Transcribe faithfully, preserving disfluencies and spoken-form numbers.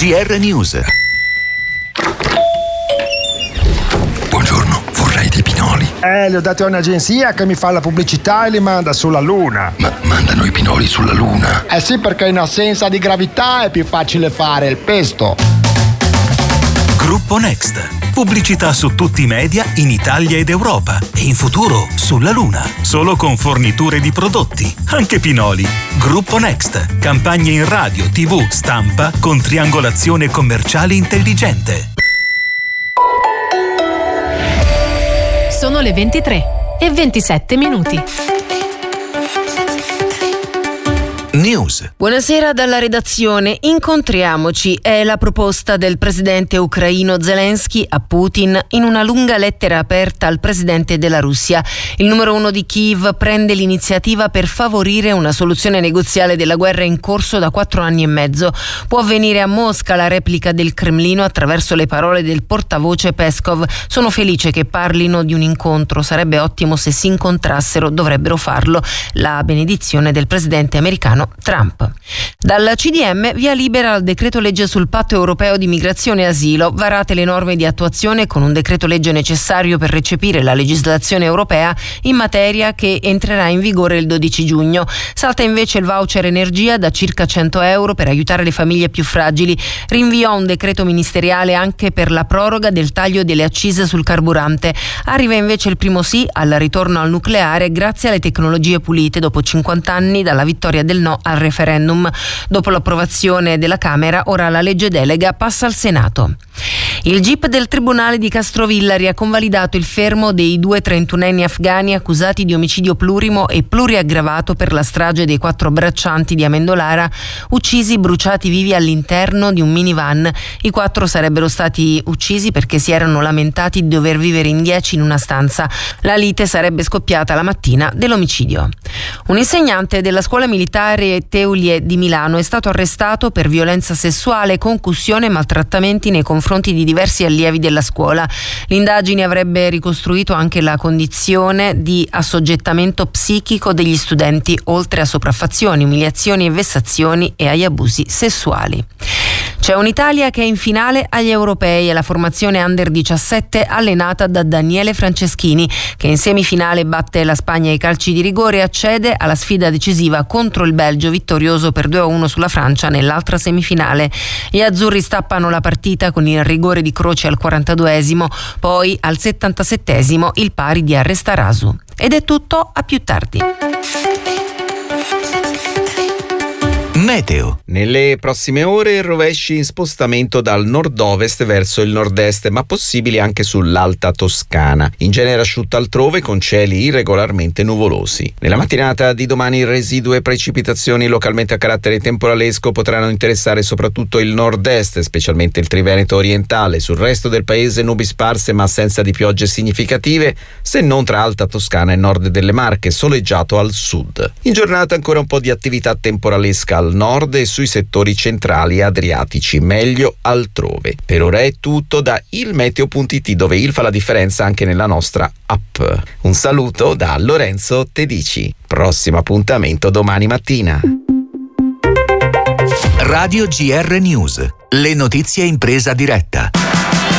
G R News. Buongiorno, vorrei dei pinoli. Eh, li ho dati a un'agenzia che mi fa la pubblicità e li manda sulla Luna. Ma mandano i pinoli sulla Luna? Eh sì, perché in assenza di gravità è più facile fare il pesto. Gruppo Next. Pubblicità su tutti i media in Italia ed Europa e in futuro sulla Luna. Solo con forniture di prodotti, anche pinoli. Gruppo Next. Campagne in radio, tivù, stampa con triangolazione commerciale intelligente. Sono le ventitré e ventisette minuti. News. Buonasera dalla redazione. Incontriamoci è la proposta del presidente ucraino Zelensky a Putin in una lunga lettera aperta al presidente della Russia. Il numero uno di Kiev prende l'iniziativa per favorire una soluzione negoziale della guerra in corso da quattro anni e mezzo. Può avvenire a Mosca la replica del Cremlino attraverso le parole del portavoce Peskov. Sono felice che parlino di un incontro, sarebbe ottimo se si incontrassero, dovrebbero farlo. La benedizione del presidente americano Trump. Dal C D M via libera al decreto legge sul patto europeo di migrazione e asilo, varate le norme di attuazione con un decreto legge necessario per recepire la legislazione europea in materia che entrerà in vigore il dodici giugno. Salta invece il voucher energia da circa cento euro per aiutare le famiglie più fragili. Rinviò un decreto ministeriale anche per la proroga del taglio delle accise sul carburante. Arriva invece il primo sì al ritorno al nucleare grazie alle tecnologie pulite dopo cinquanta anni dalla vittoria del no al referendum. Dopo l'approvazione della Camera, ora la legge delega passa al Senato. Il G I P del Tribunale di Castrovillari ha convalidato il fermo dei due trentunenni afghani accusati di omicidio plurimo e pluriaggravato per la strage dei quattro braccianti di Amendolara, uccisi bruciati vivi all'interno di un minivan. I quattro sarebbero stati uccisi perché si erano lamentati di dover vivere in dieci in una stanza. La lite sarebbe scoppiata la mattina dell'omicidio. Un insegnante della scuola militare Teulie di Milano è stato arrestato per violenza sessuale, concussione e maltrattamenti nei confronti di diversi allievi della scuola. L'indagine avrebbe ricostruito anche la condizione di assoggettamento psichico degli studenti, oltre a sopraffazioni, umiliazioni e vessazioni e agli abusi sessuali. C'è un'Italia che è in finale agli europei e la formazione under diciassette allenata da Daniele Franceschini, che in semifinale batte la Spagna ai calci di rigore e accede alla sfida decisiva contro il Belgio, vittorioso per due a uno sulla Francia nell'altra semifinale. Gli azzurri stappano la partita con il rigore di Croce al quarantaduesimo, poi al settantasettesimo il pari di Arrestarasu. Ed è tutto, a più tardi. Meteo. Nelle prossime ore rovesci in spostamento dal nord-ovest verso il nord-est, ma possibili anche sull'Alta Toscana. In genere asciutta altrove con cieli irregolarmente nuvolosi. Nella mattinata di domani residue precipitazioni localmente a carattere temporalesco potranno interessare soprattutto il nord-est, specialmente il Triveneto orientale. Sul resto del paese nubi sparse ma assenza di piogge significative, se non tra Alta Toscana e nord delle Marche, soleggiato al sud. In giornata ancora un po' di attività temporalesca al nord e sui settori centrali adriatici, meglio altrove. Per ora è tutto da ilmeteo punto it, dove il fa la differenza anche nella nostra app. Un saluto da Lorenzo Tedici. Prossimo appuntamento domani mattina. Radio G R News. Le notizie in presa diretta.